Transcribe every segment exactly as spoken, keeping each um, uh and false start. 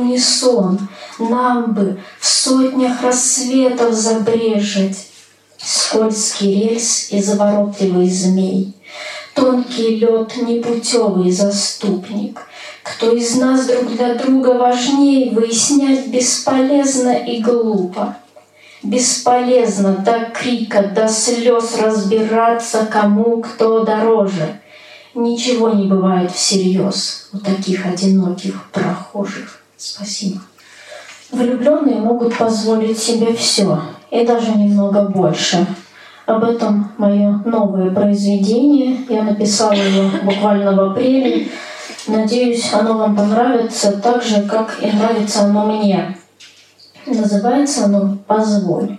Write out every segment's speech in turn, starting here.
унисон, нам бы в сотнях рассветов забрежить. Скользкий рельс и заворотливый змей, тонкий лед, непутевый заступник. Кто из нас друг для друга важней, выяснять бесполезно и глупо. Бесполезно до крика, до слез разбираться, кому кто дороже. Ничего не бывает всерьез у таких одиноких прохожих. Спасибо. Влюбленные могут позволить себе все, и даже немного больше. Об этом мое новое произведение. Я написала его буквально в апреле. Надеюсь, оно вам понравится так же, как и нравится оно мне. Называется оно «Позволь».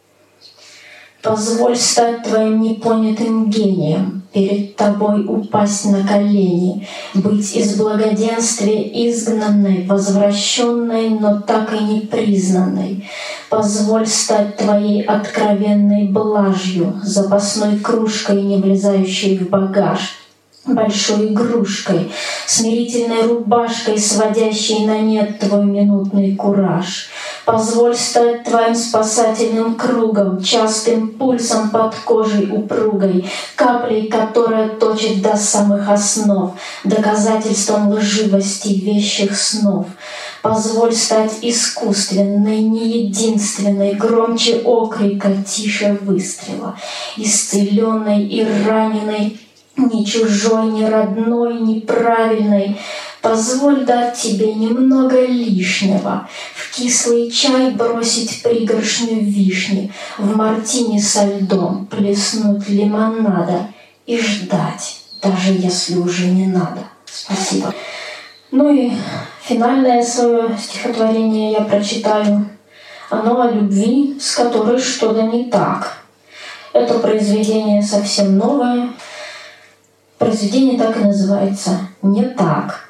Позволь стать твоим непонятым гением, перед тобой упасть на колени, быть из благоденствия изгнанной, возвращенной, но так и не признанной. Позволь стать твоей откровенной блажью, запасной кружкой, не влезающей в багаж, большой игрушкой, смирительной рубашкой, сводящей на нет твой минутный кураж. Позволь стать твоим спасательным кругом, частым пульсом под кожей упругой, каплей, которая точит до самых основ, доказательством лживости вещих снов. Позволь стать искусственной, не единственной, громче окрика, тише выстрела, исцеленной и раненой, ни чужой, ни родной, ни правильной. Позволь дать тебе немного лишнего, в кислый чай бросить пригоршню вишни, в мартини со льдом плеснуть лимонада и ждать, даже если уже не надо. Спасибо. Ну и финальное свое стихотворение я прочитаю. Оно о любви, с которой что-то не так. Это произведение совсем новое. Произведение так и называется «Не так».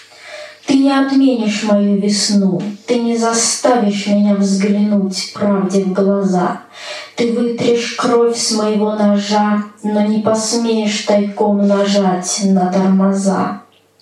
Ты не отменишь мою весну, ты не заставишь меня взглянуть правде в глаза. Ты вытрешь кровь с моего ножа, но не посмеешь тайком нажать на тормоза.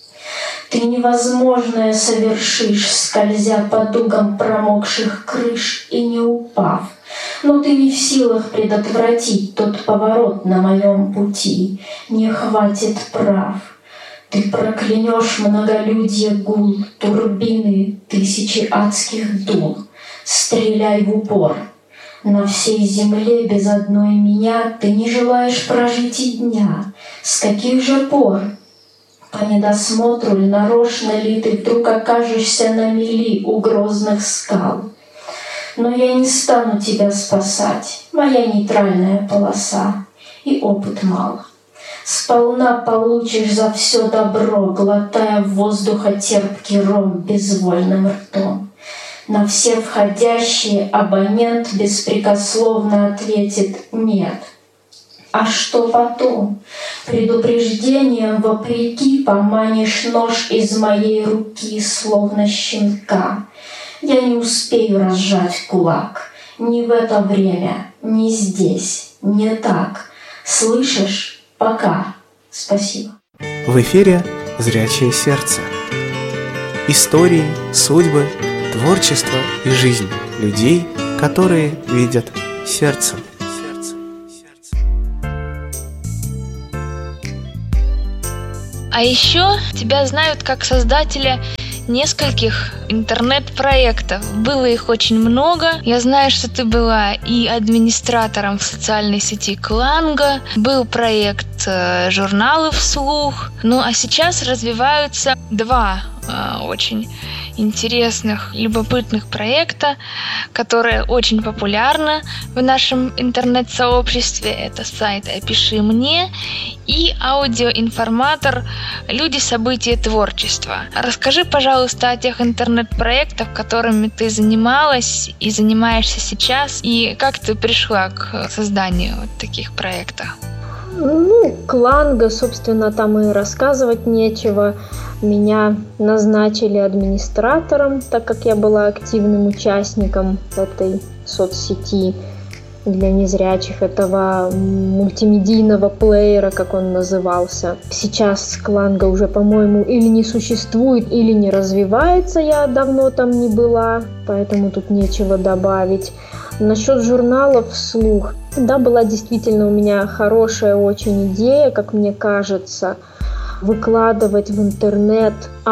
Ты невозможное совершишь, скользя по дугам промокших крыш и не упав. Но ты не в силах предотвратить тот поворот на моем пути. Не хватит прав. Ты проклянешь многолюдье гул, турбины тысячи адских дул. Стреляй в упор. На всей земле без одной меня ты не желаешь прожить и дня. С каких же пор? По недосмотру ли нарочно ли ты вдруг окажешься на мели у грозных скал? Но я не стану тебя спасать, моя нейтральная полоса, и опыт мал. Сполна получишь за все добро, глотая воздуха терпкий ром безвольным ртом. На все входящие абонент беспрекословно ответит «нет». А что потом? Предупреждением вопреки поманишь нож из моей руки, словно щенка. Я не успею разжать кулак. Ни в это время, ни здесь, не так. Слышишь? Пока. Спасибо. В эфире «Зрячее сердце». Истории, судьбы, творчество и жизнь людей, которые видят сердцем. А еще тебя знают как создателя нескольких интернет-проектов. Было их очень много. Я знаю, что ты была и администратором в социальной сети Кланго. Был проект э, журналы вслух. Ну а сейчас развиваются два э, очень интересных, любопытных проекта, которые очень популярны в нашем интернет-сообществе. Это сайт «Опиши мне» и аудиоинформатор «Люди, события, творчество». Расскажи, пожалуйста, о тех интернет-проектах, которыми ты занималась и занимаешься сейчас, и как ты пришла к созданию вот таких проектов. Ну, Кланго, собственно, там и рассказывать нечего. Меня назначили администратором, так как я была активным участником этой соцсети. для незрячих, этого мультимедийного плеера, как он назывался. Сейчас Кланга уже, по-моему, или не существует, или не развивается, я давно там не была, поэтому тут нечего добавить. Насчет журналов вслух, да, была действительно у меня хорошая очень идея, как мне кажется, выкладывать в интернет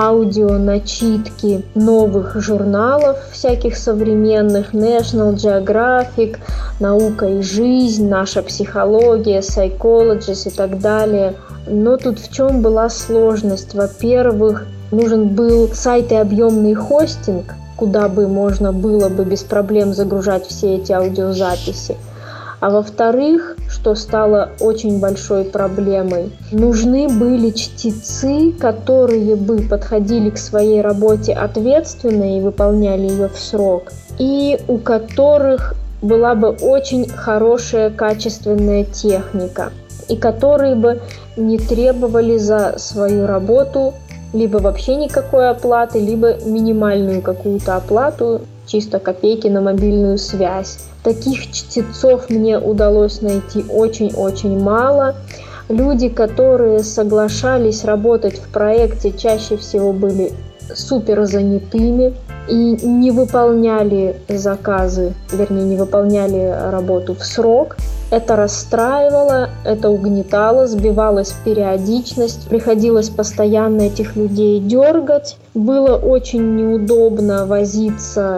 аудионачитки новых журналов, всяких современных, National Geographic, Наука и жизнь, Наша психология, Psychologist и так далее. Но тут в чем была сложность? Во-первых, нужен был сайт и объемный хостинг, куда бы можно было бы без проблем загружать все эти аудиозаписи. А во-вторых, что стало очень большой проблемой, нужны были чтецы, которые бы подходили к своей работе ответственно и выполняли ее в срок, и у которых была бы очень хорошая качественная техника, и которые бы не требовали за свою работу либо вообще никакой оплаты, либо минимальную какую-то оплату, чисто копейки на мобильную связь. Таких чтецов мне удалось найти очень-очень мало. Люди, которые соглашались работать в проекте, чаще всего были супер занятыми и не выполняли заказы, вернее, не выполняли работу в срок. Это расстраивало, это угнетало, сбивалось в периодичность, приходилось постоянно этих людей дергать. Было очень неудобно возиться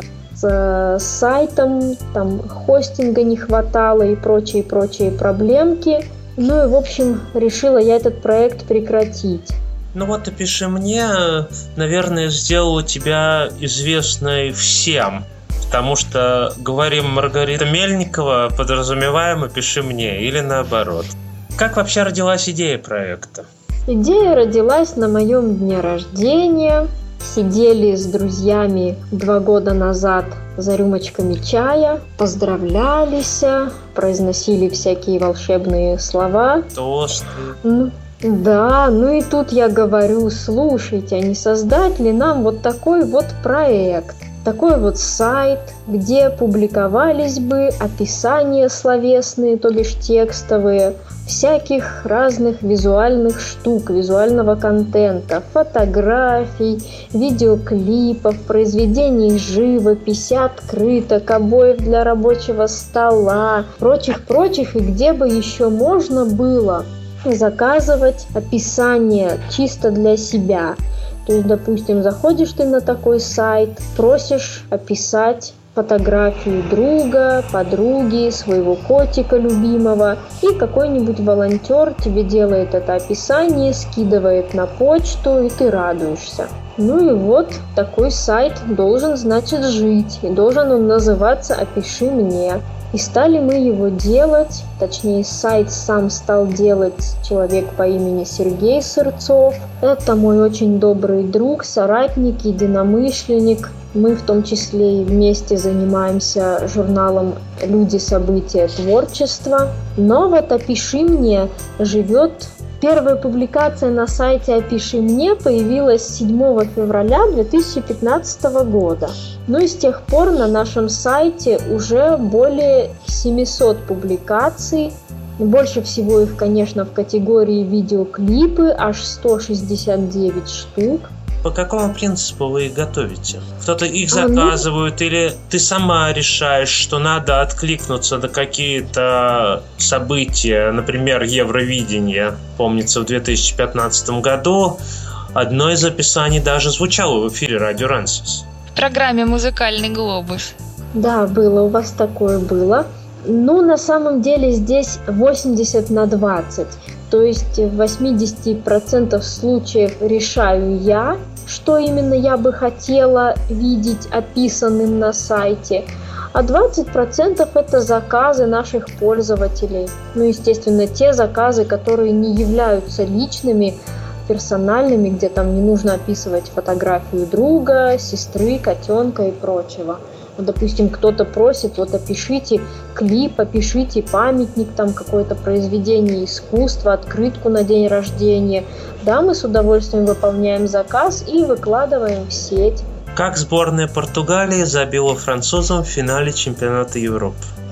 с сайтом, там хостинга не хватало и прочие-прочие проблемки. Ну и, в общем, решила я этот проект прекратить. Ну вот «Опиши мне», наверное, сделала тебя известной всем. Потому что говорим Маргарита Мельникова, подразумеваем «Опиши мне» или наоборот. Как вообще родилась идея проекта? Идея родилась на моем дне рождения. Сидели с друзьями два года назад за рюмочками чая, поздравлялись, произносили всякие волшебные слова. Тосты. Ну, да, ну и тут я говорю: слушайте, а не создать ли нам вот такой вот проект? Такой вот сайт, где публиковались бы описания словесные, то бишь текстовые, всяких разных визуальных штук, визуального контента, фотографий, видеоклипов, произведений живописи, открыток, обоев для рабочего стола, прочих-прочих, и где бы еще можно было заказывать описание чисто для себя. То есть, допустим, заходишь ты на такой сайт, просишь описать фотографию друга, подруги, своего котика любимого, и какой-нибудь волонтер тебе делает это описание, скидывает на почту, и ты радуешься. Ну и вот такой сайт должен, значит, жить, и должен он называться «Опиши мне». И стали мы его делать, точнее, сайт сам стал делать человек по имени Сергей Сырцов. Это мой очень добрый друг, соратник, единомышленник. Мы в том числе и вместе занимаемся журналом «Люди, события, творчество». Но вот «Опиши мне» живет. Первая публикация на сайте «Опиши мне» появилась седьмого февраля две тысячи пятнадцатого года. Ну и с тех пор на нашем сайте уже более семисот публикаций. Больше всего их, конечно, в категории видеоклипы, аж сто шестьдесят девять штук. По какому принципу вы их готовите? Кто-то их заказывает, а, ну... или ты сама решаешь, что надо откликнуться на какие-то события, например, Евровидение, помнится, в две тысячи пятнадцатом году одно из описаний даже звучало в эфире Радио Рансис. В программе «Музыкальный глобус». Да, было, у вас такое было. Ну, на самом деле здесь восемьдесят на двадцать. То есть в восемьдесят процентов случаев решаю я, что именно я бы хотела видеть описанным на сайте, а двадцать процентов это заказы наших пользователей. Ну, естественно, те заказы, которые не являются личными, персональными, где там не нужно описывать фотографию друга, сестры, котенка и прочего. Вот, допустим, кто-то просит, вот опишите клип, опишите памятник, там какое-то произведение искусства, открытку на день рождения. Да, мы с удовольствием выполняем заказ и выкладываем в сеть. Как сборная Португалии забила французам в финале чемпионата Европы?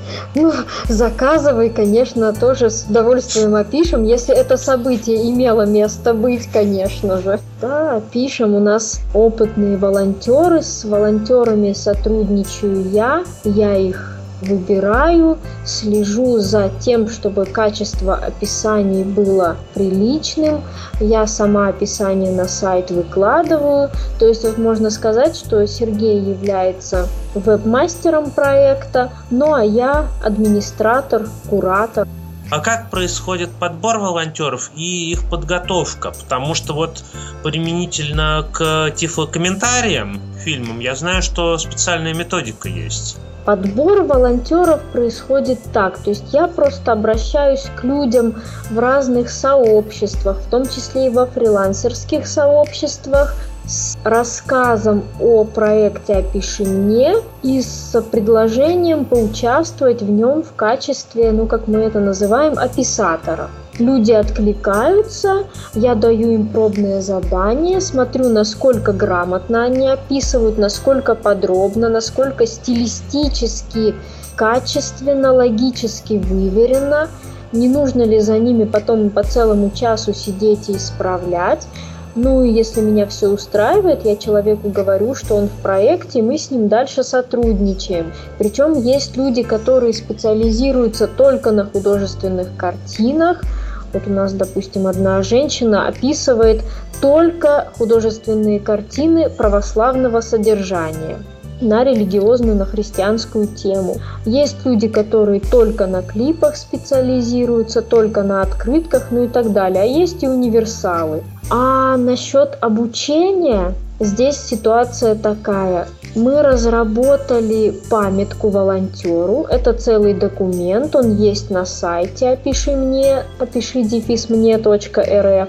Ну, заказывай, конечно, тоже с удовольствием опишем, если это событие имело место быть, конечно же. Да, пишем, у нас опытные волонтеры, с волонтерами сотрудничаю я, я их выбираю, слежу за тем, чтобы качество описаний было приличным. Я сама описание на сайт выкладываю. То есть вот можно сказать, что Сергей является веб-мастером проекта, ну а я администратор, куратор. А как происходит подбор волонтеров и их подготовка? Потому что вот применительно к тифлокомментариям, фильмам, я знаю, что специальная методика есть. Подбор волонтеров происходит так, то есть я просто обращаюсь к людям в разных сообществах, в том числе и во фрилансерских сообществах, с рассказом о проекте «Опиши мне» и с предложением поучаствовать в нем в качестве, ну как мы это называем, описатора. Люди откликаются, я даю им пробные задания, смотрю, насколько грамотно они описывают, насколько подробно, насколько стилистически, качественно, логически выверено, не нужно ли за ними потом по целому часу сидеть и исправлять. Ну и если меня все устраивает, я человеку говорю, что он в проекте, и мы с ним дальше сотрудничаем. Причем есть люди, которые специализируются только на художественных картинах. Вот у нас, допустим, одна женщина описывает только художественные картины православного содержания на религиозную, на христианскую тему. Есть люди, которые только на клипах специализируются, только на открытках, ну и так далее. А есть и универсалы. А насчет обучения, здесь ситуация такая. Мы разработали памятку волонтеру. Это целый документ, он есть на сайте «Опиши мне», опиши дефис мне точка эр эф.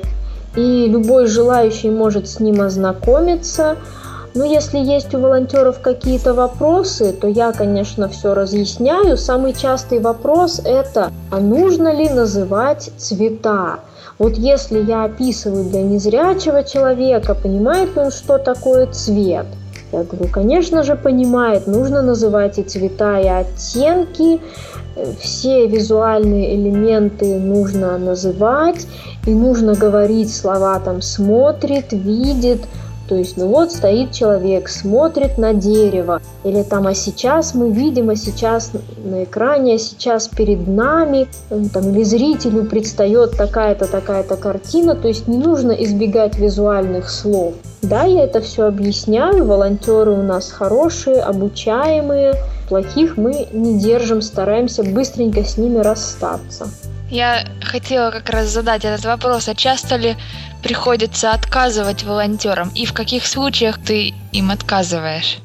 И любой желающий может с ним ознакомиться. Но если есть у волонтеров какие-то вопросы, то я, конечно, все разъясняю. Самый частый вопрос – это, а нужно ли называть цвета? Вот если я описываю для незрячего человека, понимает ли он, что такое цвет? Я говорю, конечно же, понимает, нужно называть и цвета, и оттенки, все визуальные элементы нужно называть, и нужно говорить слова там «смотрит», «видит». То есть, ну вот стоит человек, смотрит на дерево, или там, а сейчас мы видим, а сейчас на экране, а сейчас перед нами, там, или зрителю предстает такая-то, такая-то картина, то есть не нужно избегать визуальных слов. Да, я это все объясняю, волонтеры у нас хорошие, обучаемые, плохих мы не держим, стараемся быстренько с ними расстаться. Я хотела как раз задать этот вопрос, а часто ли приходится отказывать волонтерам, и в каких случаях ты им отказываешь?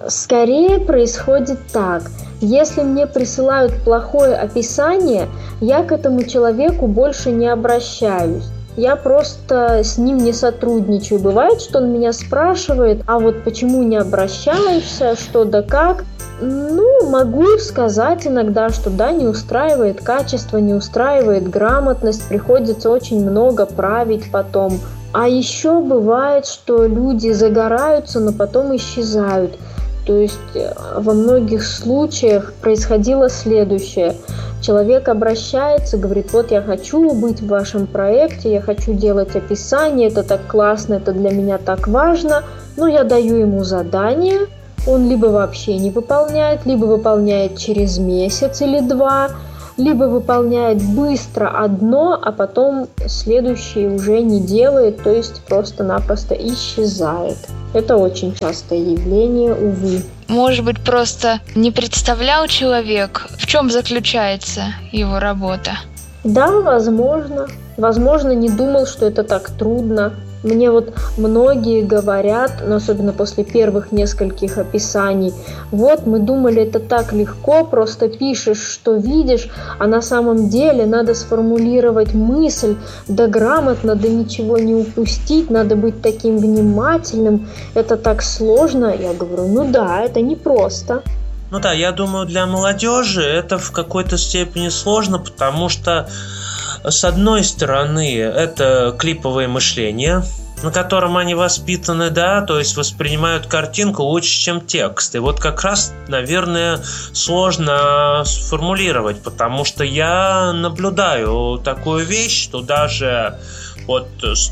Скорее происходит так. Если мне присылают плохое описание, я к этому человеку больше не обращаюсь. Я просто с ним не сотрудничаю. Бывает, что он меня спрашивает, а вот почему не обращаешься, что да как. Ну, могу сказать иногда, что да, не устраивает качество, не устраивает грамотность, приходится очень много править потом. А еще бывает, что люди загораются, но потом исчезают. То есть во многих случаях происходило следующее. Человек обращается, говорит, вот я хочу быть в вашем проекте, я хочу делать описание, это так классно, это для меня так важно. Но я даю ему задание. Он либо вообще не выполняет, либо выполняет через месяц или два, либо выполняет быстро одно, а потом следующее уже не делает, то есть просто-напросто исчезает. Это очень частое явление, увы. Может быть, просто не представлял человек, в чем заключается его работа? Да, возможно. Возможно, не думал, что это так трудно. Мне вот многие говорят, но особенно после первых нескольких описаний, вот мы думали, это так легко, просто пишешь, что видишь, а на самом деле надо сформулировать мысль, да грамотно, да ничего не упустить, надо быть таким внимательным, это так сложно. Я говорю, ну да, это непросто. Ну да, я думаю, для молодежи это в какой-то степени сложно, потому что с одной стороны, это клиповое мышление, на котором они воспитаны, да, то есть воспринимают картинку лучше, чем текст. И вот как раз, наверное, сложно сформулировать, потому что я наблюдаю такую вещь, что даже вот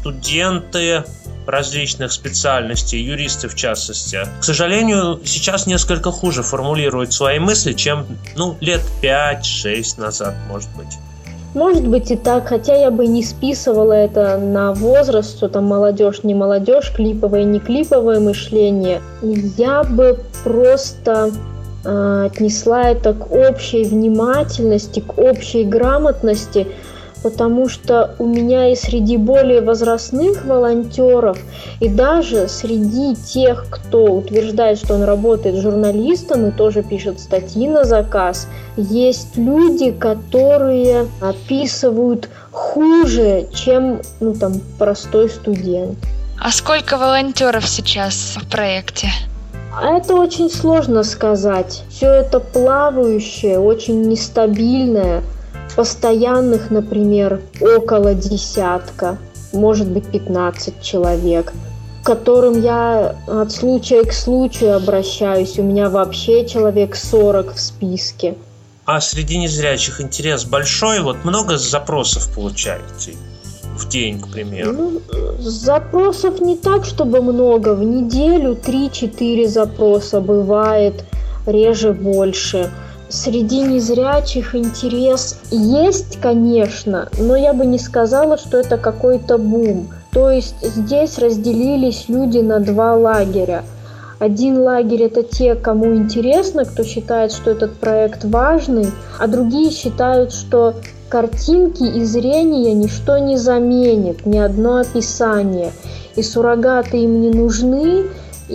студенты различных специальностей, юристы в частности, к сожалению, сейчас несколько хуже формулируют свои мысли, чем, ну, лет пять-шесть назад, может быть. Может быть и так, хотя я бы не списывала это на возраст, что там молодежь, не молодежь, клиповое, не клиповое мышление. Я бы просто э, отнесла это к общей внимательности, к общей грамотности, потому что у меня и среди более возрастных волонтеров, и даже среди тех, кто утверждает, что он работает журналистом и тоже пишет статьи на заказ, есть люди, которые описывают хуже, чем, ну, там, простой студент. А сколько волонтеров сейчас в проекте? Это очень сложно сказать. Все это плавающее, очень нестабильное. Постоянных, например, около десятка, может быть пятнадцать человек, к которым я от случая к случаю обращаюсь. У меня вообще человек сорок в списке. А среди незрячих интерес большой? Вот много запросов получаете в день, к примеру? Ну, запросов не так, чтобы много. В неделю три-четыре запроса бывает, реже больше. Среди незрячих интерес есть, конечно, но я бы не сказала, что это какой-то бум. То есть здесь разделились люди на два лагеря. Один лагерь – это те, кому интересно, кто считает, что этот проект важный, а другие считают, что картинки и зрение ничто не заменит, ни одно описание, и суррогаты им не нужны,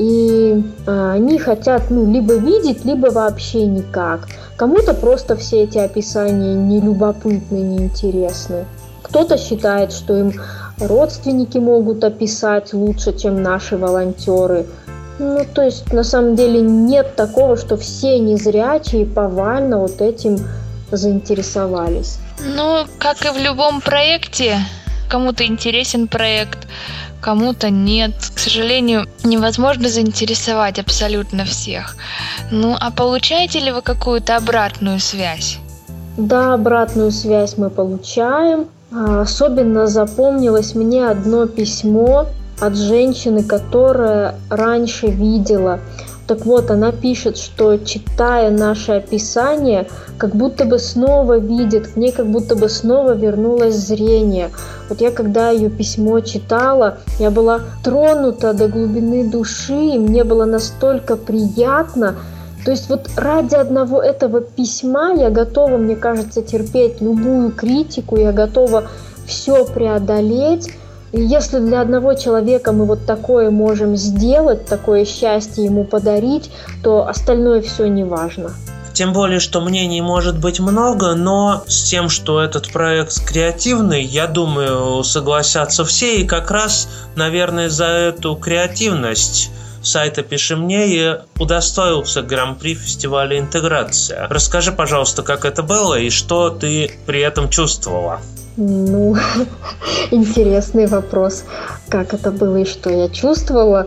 и а, они хотят, ну, либо видеть, либо вообще никак. Кому-то просто все эти описания не любопытны, не интересны. Кто-то считает, что им родственники могут описать лучше, чем наши волонтеры. Ну, то есть, на самом деле, нет такого, что все незрячие повально вот этим заинтересовались. Ну, как и в любом проекте, кому-то интересен проект, кому-то нет. К сожалению, невозможно заинтересовать абсолютно всех. Ну, а получаете ли вы какую-то обратную связь? Да, обратную связь мы получаем. Особенно запомнилось мне одно письмо от женщины, которая раньше видела. Так вот, она пишет, что, читая наше описание, как будто бы снова видит, к ней как будто бы снова вернулось зрение. Вот я, когда ее письмо читала, я была тронута до глубины души, и мне было настолько приятно. То есть вот ради одного этого письма я готова, мне кажется, терпеть любую критику, я готова все преодолеть. И если для одного человека мы вот такое можем сделать, такое счастье ему подарить, то остальное все не важно. Тем более, что мнений может быть много, но с тем, что этот проект креативный, я думаю, согласятся все. И как раз, наверное, за эту креативность сайта «Пиши мне» и удостоился Гран-при фестиваля «Интеграция». Расскажи, пожалуйста, как это было и что ты при этом чувствовала? Ну, интересный вопрос. Как это было и что я чувствовала?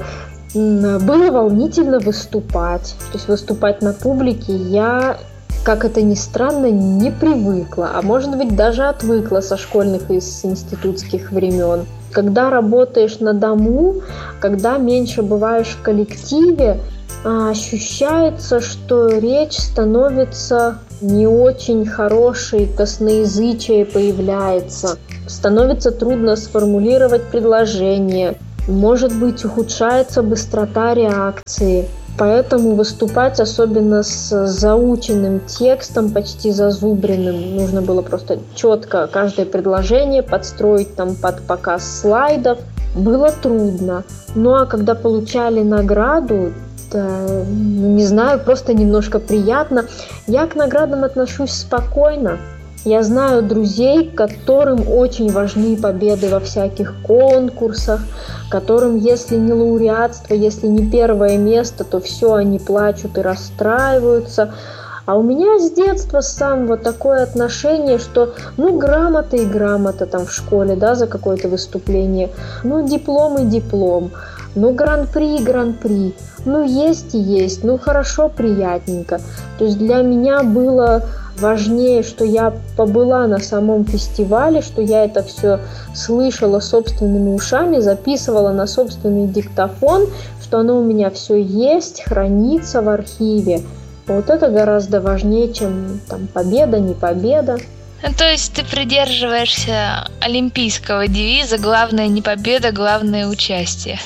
Было волнительно выступать. То есть выступать на публике я, как это ни странно, не привыкла. А может быть, даже отвыкла со школьных и с институтских времен. Когда работаешь на дому, когда меньше бываешь в коллективе, ощущается, что речь становится не очень хорошей, косноязычие появляется. Становится трудно сформулировать предложение. Может быть, ухудшается быстрота реакции. Поэтому выступать, особенно с заученным текстом, почти зазубренным, нужно было просто четко каждое предложение подстроить там под показ слайдов. Было трудно. Ну а когда получали награду, да, не знаю, просто немножко приятно. Я к наградам отношусь спокойно. Я знаю друзей, которым очень важны победы во всяких конкурсах, которым, если не лауреатство, если не первое место, то все, они плачут и расстраиваются. А у меня с детства с самого такое отношение, что ну грамота и грамота там в школе, да, за какое-то выступление, ну диплом и диплом, ну гран-при и гран-при, ну есть и есть, ну хорошо, приятненько. То есть для меня было важнее, что я побыла на самом фестивале, что я это все слышала собственными ушами, записывала на собственный диктофон, что оно у меня все есть, хранится в архиве. Вот это гораздо важнее, чем там победа, не победа. Ну, то есть ты придерживаешься олимпийского девиза «Главное не победа, главное участие».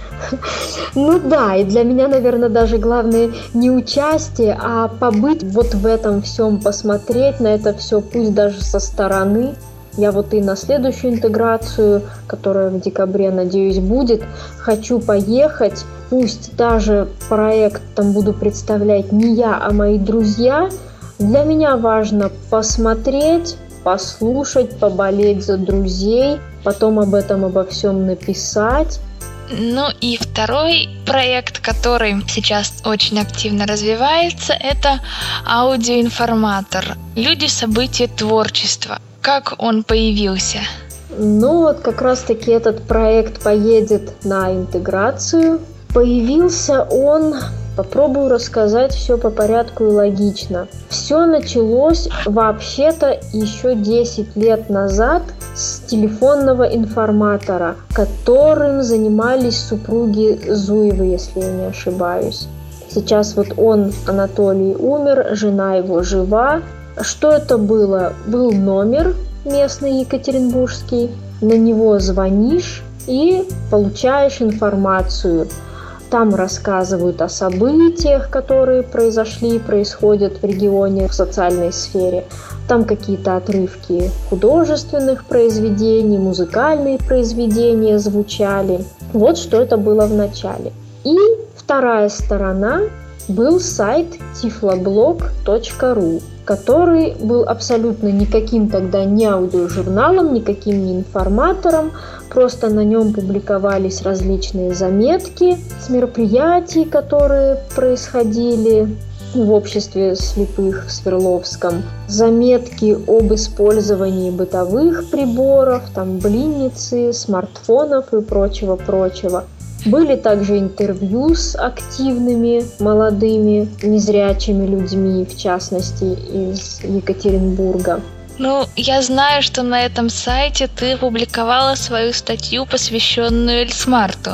Ну да, и для меня, наверное, даже главное не участие, а побыть вот в этом всем, посмотреть на это все, пусть даже со стороны. Я вот и на следующую интеграцию, которая в декабре, надеюсь, будет, хочу поехать. Пусть даже проект там буду представлять не я, а мои друзья. Для меня важно посмотреть, послушать, поболеть за друзей, потом об этом обо всем написать. Ну и второй проект, который сейчас очень активно развивается, это аудиоинформатор. Люди, события, творчество. Как он появился? Ну вот как раз-таки этот проект поедет на интеграцию. Появился он, попробую рассказать все по порядку и логично. Все началось вообще-то еще десять лет назад с телефонного информатора, которым занимались супруги Зуевы, если я не ошибаюсь. Сейчас вот он, Анатолий, умер, жена его жива. Что это было? Был номер местный екатеринбургский, на него звонишь и получаешь информацию. Там рассказывают о событиях, которые произошли и происходят в регионе, в социальной сфере. Там какие-то отрывки художественных произведений, музыкальные произведения звучали. Вот что это было в начале. И вторая сторона был сайт тифлоблог точка ру, который был абсолютно никаким тогда не аудиожурналом, никаким не информатором. Просто на нем публиковались различные заметки с мероприятий, которые происходили в обществе слепых в Свердловском. Заметки об использовании бытовых приборов, там блинницы, смартфонов и прочего-прочего. Были также интервью с активными молодыми незрячими людьми, в частности из Екатеринбурга. Ну, я знаю, что на этом сайте ты публиковала свою статью, посвященную Эльсмарту.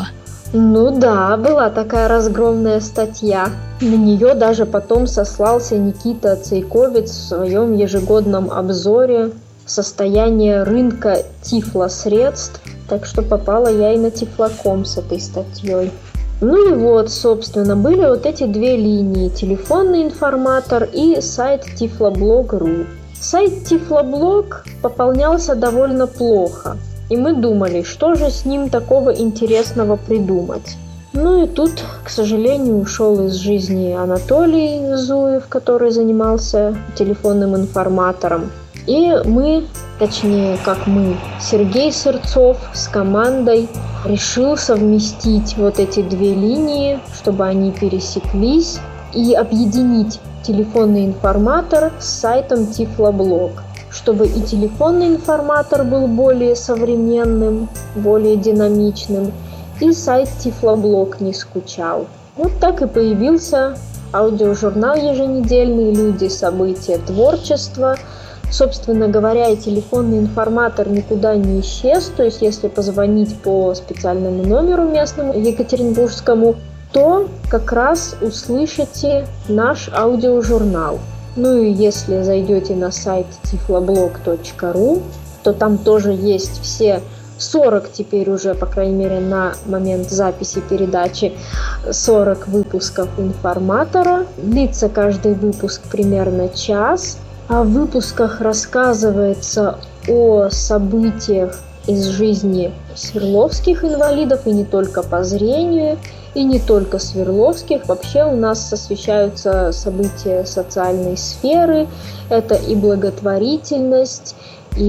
Ну да, была такая разгромная статья. На нее даже потом сослался Никита Цейковец в своем ежегодном обзоре состояния рынка тифлосредств. Так что попала я и на Тифлоком с этой статьей. Ну и вот, собственно, были вот эти две линии: телефонный информатор и сайт тифлоблог точка ру. Сайт Тифлоблог пополнялся довольно плохо, и мы думали, что же с ним такого интересного придумать. Ну и тут, к сожалению, ушел из жизни Анатолий Зуев, который занимался телефонным информатором. И мы, точнее, как мы, Сергей Сырцов с командой решил совместить вот эти две линии, чтобы они пересеклись, и объединить телефонный информатор с сайтом Тифлоблог, чтобы и телефонный информатор был более современным, более динамичным, и сайт Тифлоблог не скучал. Вот так и появился аудиожурнал еженедельный «Люди, события, творчество». Собственно говоря, и телефонный информатор никуда не исчез, то есть если позвонить по специальному номеру местному екатеринбургскому, то как раз услышите наш аудиожурнал. Ну и если зайдете на сайт тифлоблог точка ру, то там тоже есть все сорок теперь уже, по крайней мере, на момент записи передачи, сорок выпусков информатора. Длится каждый выпуск примерно час. А в выпусках рассказывается о событиях из жизни свердловских инвалидов, и не только по зрению, и не только свердловских. Вообще у нас освещаются события социальной сферы. Это и благотворительность,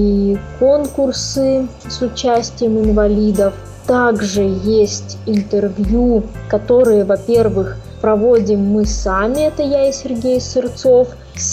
и конкурсы с участием инвалидов. Также есть интервью, которые, во-первых, проводим мы сами, это я и Сергей Сырцов,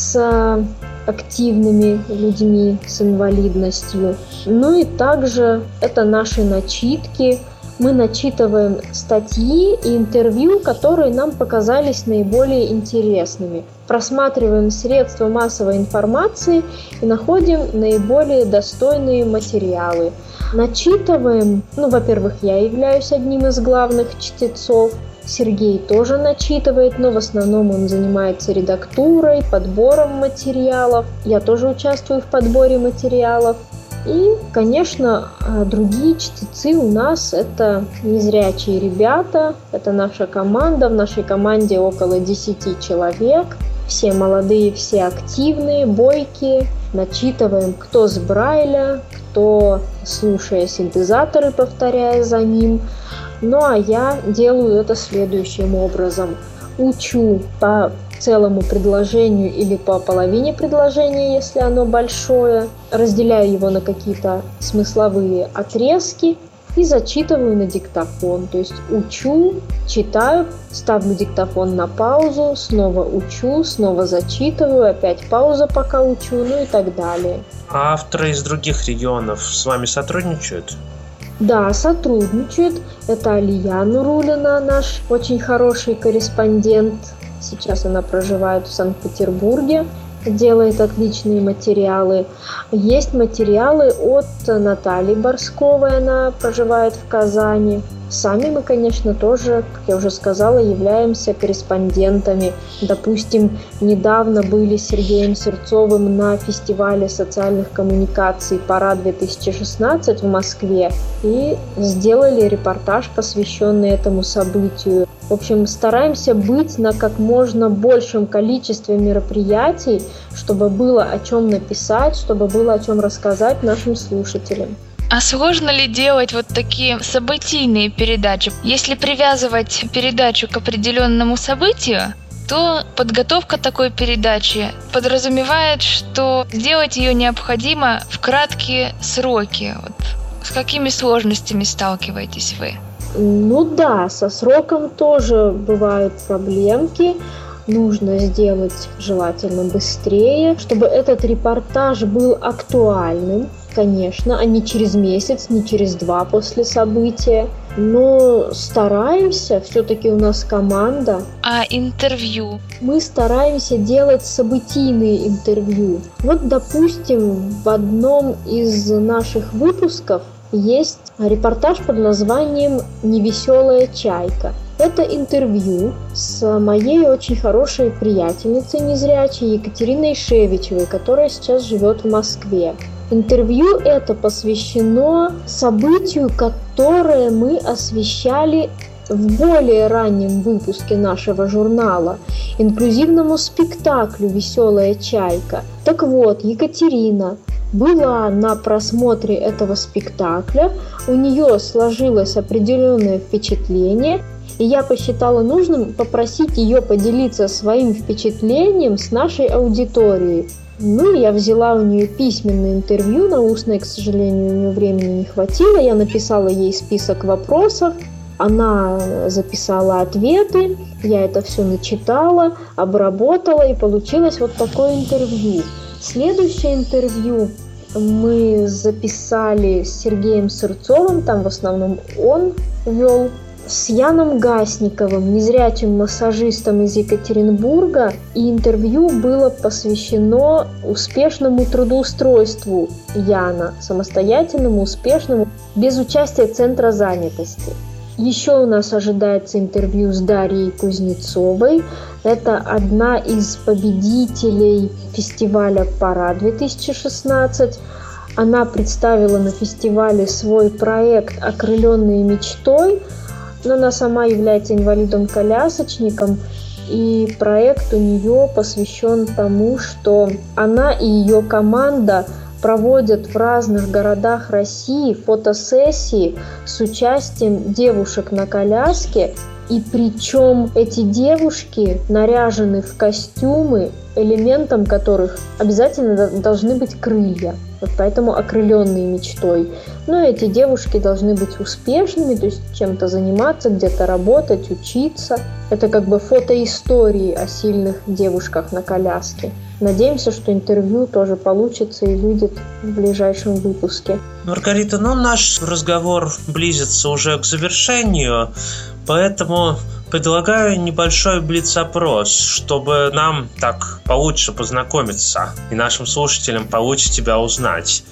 с активными людьми с инвалидностью. Ну и также это наши начитки. Мы начитываем статьи и интервью, которые нам показались наиболее интересными. Просматриваем средства массовой информации и находим наиболее достойные материалы. Начитываем, ну, во-первых, я являюсь одним из главных чтецов, Сергей тоже начитывает, но в основном он занимается редактурой, подбором материалов. Я тоже участвую в подборе материалов. И, конечно, другие чтецы у нас — это незрячие ребята, это наша команда. В нашей команде около десяти человек. Все молодые, все активные, бойкие. Начитываем кто с Брайля, кто слушая синтезаторы, повторяя за ним. Ну а я делаю это следующим образом. Учу по целому предложению или по половине предложения, если оно большое. Разделяю его на какие-то смысловые отрезки и зачитываю на диктофон. То есть учу, читаю, ставлю диктофон на паузу, снова учу, снова зачитываю, опять пауза, пока учу, ну и так далее. А авторы из других регионов с вами сотрудничают? Да, сотрудничают. Это Алия Нурулина, наш очень хороший корреспондент. Сейчас она проживает в Санкт-Петербурге, делает отличные материалы. Есть материалы от Натальи Борсковой, она проживает в Казани. Сами мы, конечно, тоже, как я уже сказала, являемся корреспондентами. Допустим, недавно были с Сергеем Сырцовым на фестивале социальных коммуникаций «Пора-две тысячи шестнадцать» в Москве и сделали репортаж, посвященный этому событию. В общем, стараемся быть на как можно большем количестве мероприятий, чтобы было о чем написать, чтобы было о чем рассказать нашим слушателям. А сложно ли делать вот такие событийные передачи? Если привязывать передачу к определенному событию, то подготовка такой передачи подразумевает, что сделать ее необходимо в краткие сроки. Вот с какими сложностями сталкиваетесь вы? Ну да, со сроком тоже бывают проблемки. Нужно сделать желательно быстрее, чтобы этот репортаж был актуальным, конечно, а не через месяц, не через два после события. Но стараемся, все-таки у нас команда. А интервью? Мы стараемся делать событийные интервью. Вот, допустим, в одном из наших выпусков есть репортаж под названием «Невеселая чайка». Это интервью с моей очень хорошей приятельницей незрячей Екатериной Шевичевой, которая сейчас живет в Москве. Интервью это посвящено событию, которое мы освещали в более раннем выпуске нашего журнала, инклюзивному спектаклю «Веселая чайка». Так вот, Екатерина была на просмотре этого спектакля, у нее сложилось определенное впечатление, и я посчитала нужным попросить ее поделиться своим впечатлением с нашей аудиторией. Ну, я взяла у нее письменное интервью, на устное, к сожалению, у нее времени не хватило. Я написала ей список вопросов, она записала ответы, я это все начитала, обработала, и получилось вот такое интервью. Следующее интервью мы записали с Сергеем Сырцовым, там в основном он вел, с Яном Гасниковым, незрячим массажистом из Екатеринбурга, и интервью было посвящено успешному трудоустройству Яна, самостоятельному, успешному, без участия Центра занятости. Еще у нас ожидается интервью с Дарьей Кузнецовой. Это одна из победителей фестиваля «Пора-две тысячи шестнадцать». Она представила на фестивале свой проект «Окрыленные мечтой», но она сама является инвалидом-колясочником, и проект у нее посвящен тому, что она и ее команда проводят в разных городах России фотосессии с участием девушек на коляске И причем эти девушки наряжены в костюмы, элементом которых обязательно должны быть крылья. Вот поэтому окрыленные мечтой. Но эти девушки должны быть успешными, то есть чем-то заниматься, где-то работать, учиться. Это как бы фотоистории о сильных девушках на коляске. Надеемся, что интервью тоже получится и выйдет в ближайшем выпуске. Маргарита, ну наш разговор близится уже к завершению, поэтому предлагаю небольшой блиц-опрос, чтобы нам так получше познакомиться и нашим слушателям получше тебя узнать.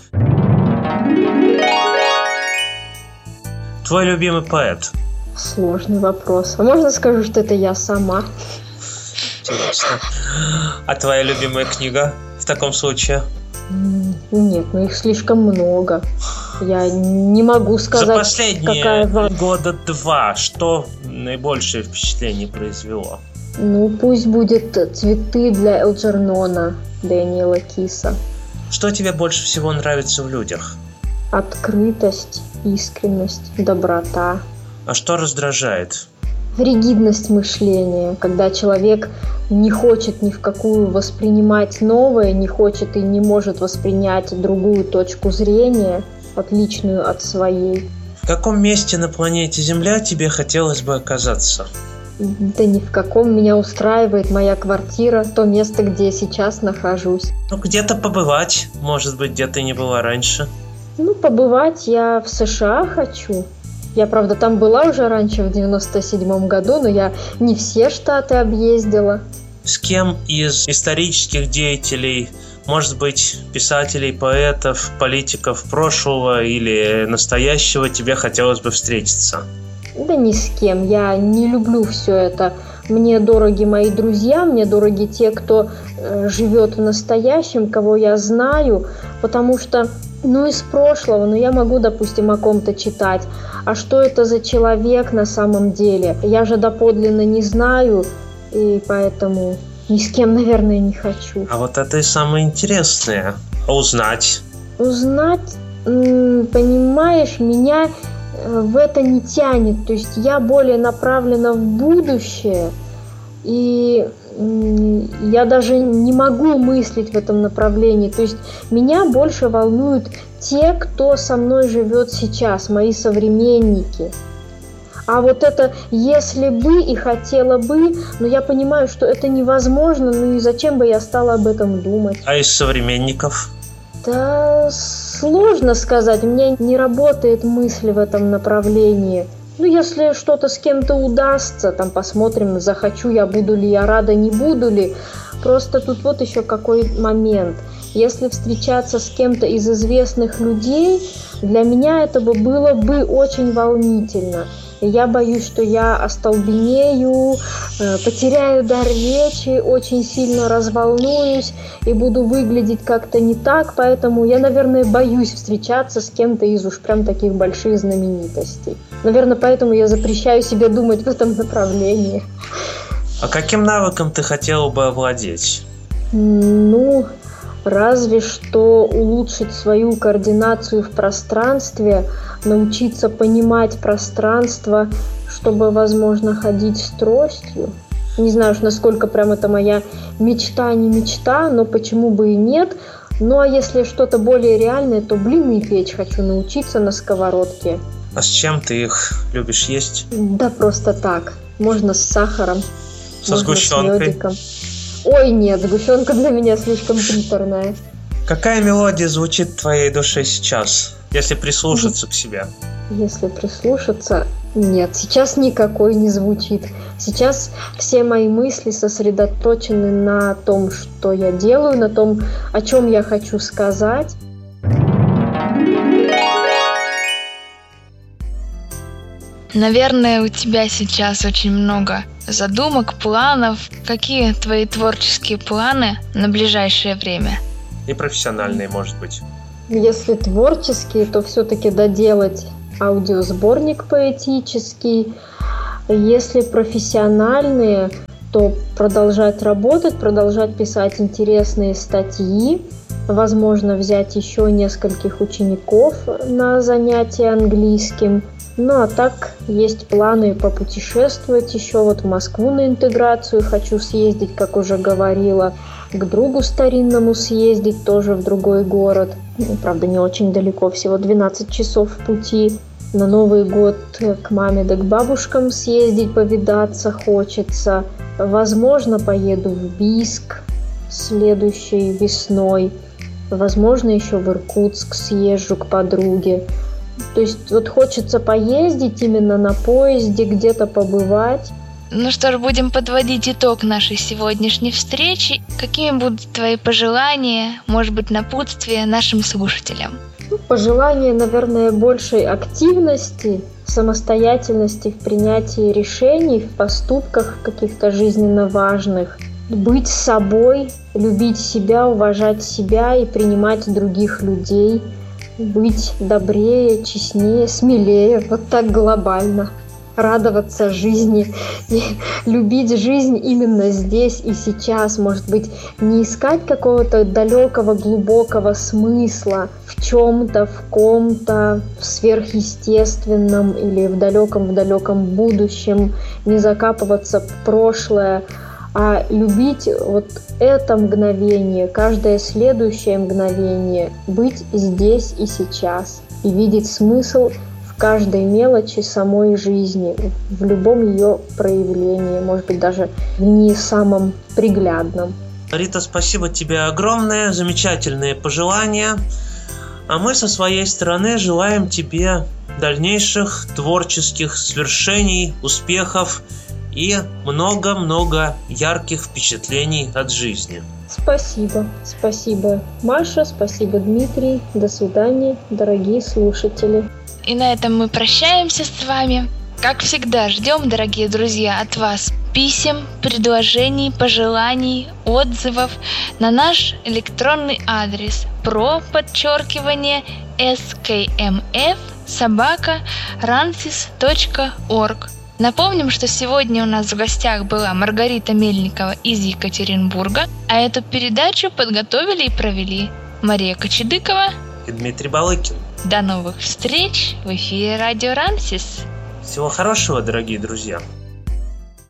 Твой любимый поэт? Сложный вопрос. А можно скажу, что это я сама? Интересно. А твоя любимая книга в таком случае? Нет, ну их слишком много. Я не могу сказать, за последние какая... года два что наибольшее впечатление произвело? Ну, пусть будет «Цветы для Элджернона» Дэниела Киса. Что тебе больше всего нравится в людях? Открытость, искренность, доброта. А что раздражает? Ригидность мышления, когда человек не хочет ни в какую воспринимать новое, не хочет и не может воспринять другую точку зрения, отличную от своей. В каком месте на планете Земля тебе хотелось бы оказаться? Да ни в каком. Меня устраивает моя квартира, то место, где я сейчас нахожусь. Ну, где-то побывать, может быть, где ты не была раньше. Ну, побывать я в США хочу. Я, правда, там была уже раньше, в девяносто седьмом году, но я не все штаты объездила. С кем из исторических деятелей, может быть, писателей, поэтов, политиков прошлого или настоящего тебе хотелось бы встретиться? Да ни с кем. Я не люблю все это. Мне дороги мои друзья, мне дороги те, кто э, живет в настоящем, кого я знаю, потому что, ну, из прошлого, ну, я могу, допустим, о ком-то читать. А что это за человек на самом деле? Я же доподлинно не знаю, и поэтому ни с кем, наверное, не хочу. А вот это и самое интересное. А узнать? Узнать, м- понимаешь, меня в это не тянет. То есть я более направлена в будущее, и я даже не могу мыслить в этом направлении. То есть меня больше волнуют те, кто со мной живет сейчас, мои современники. А вот это «если бы» и «хотела бы», но я понимаю, что это невозможно, ну и зачем бы я стала об этом думать? А из современников? Да сложно сказать, у меня не работает мысль в этом направлении. Ну, если что-то с кем-то удастся, там посмотрим, захочу я, буду ли я рада, не буду ли. Просто тут вот еще какой момент. Если встречаться с кем-то из известных людей, для меня это бы было бы очень волнительно. И я боюсь, что я остолбенею, потеряю дар речи, очень сильно разволнуюсь и буду выглядеть как-то не так. Поэтому я, наверное, боюсь встречаться с кем-то из уж прям таких больших знаменитостей. Наверное, поэтому я запрещаю себе думать в этом направлении. А каким навыком ты хотела бы овладеть? Ну, разве что улучшить свою координацию в пространстве, научиться понимать пространство, чтобы, возможно, ходить с тростью. Не знаю уж, насколько прям это моя мечта, не мечта, но почему бы и нет. Ну, а если что-то более реальное, то блины печь хочу научиться на сковородке. А с чем ты их любишь есть? Да просто так. Можно с сахаром, со можно сгущенкой? С медиком. Ой, нет, сгущенка для меня слишком приторная. Какая мелодия звучит в твоей душе сейчас, если прислушаться к себе? Если прислушаться, нет, сейчас никакой не звучит. Сейчас все мои мысли сосредоточены на том, что я делаю, на том, о чем я хочу сказать. Наверное, у тебя сейчас очень много задумок, планов. Какие твои творческие планы на ближайшее время? И профессиональные, может быть. Если творческие, то все-таки доделать аудиосборник поэтический. Если профессиональные, то продолжать работать, продолжать писать интересные статьи. Возможно, взять еще нескольких учеников на занятия английским. Ну а так, есть планы попутешествовать еще вот в Москву на интеграцию. Хочу съездить, как уже говорила, к другу старинному съездить тоже в другой город. Ну, правда, не очень далеко, всего двенадцать часов пути. На Новый год к маме да к бабушкам съездить, повидаться хочется. Возможно, поеду в Бийск следующей весной. Возможно, еще в Иркутск съезжу к подруге. То есть вот хочется поездить именно на поезде, где-то побывать. Ну что ж, будем подводить итог нашей сегодняшней встречи. Какими будут твои пожелания, может быть, напутствия нашим слушателям? Ну, пожелания, наверное, большей активности, самостоятельности в принятии решений, в поступках каких-то жизненно важных. Быть собой, любить себя, уважать себя и принимать других людей. Быть добрее, честнее, смелее, вот так глобально. Радоваться жизни и любить жизнь именно здесь и сейчас. Может быть, не искать какого-то далекого, глубокого смысла в чем-то, в ком-то, в сверхъестественном или в далеком, в далеком будущем, не закапываться в прошлое, а любить вот это мгновение, каждое следующее мгновение, быть здесь и сейчас и видеть смысл в каждой мелочи самой жизни, в любом ее проявлении, может быть, даже в не самом приглядном. Рита, спасибо тебе огромное, замечательные пожелания. А мы со своей стороны желаем тебе дальнейших творческих свершений, успехов и много-много ярких впечатлений от жизни. Спасибо. Спасибо, Маша, спасибо, Дмитрий. До свидания, дорогие слушатели. И на этом мы прощаемся с вами. Как всегда, ждем, дорогие друзья, от вас писем, предложений, пожеланий, отзывов на наш электронный адрес про подчеркивание skmf собака рансис точка орг. Напомним, что сегодня у нас в гостях была Маргарита Мельникова из Екатеринбурга, а эту передачу подготовили и провели Мария Кочедыкова и Дмитрий Балыкин. До новых встреч в эфире Радио Рансис. Всего хорошего, дорогие друзья.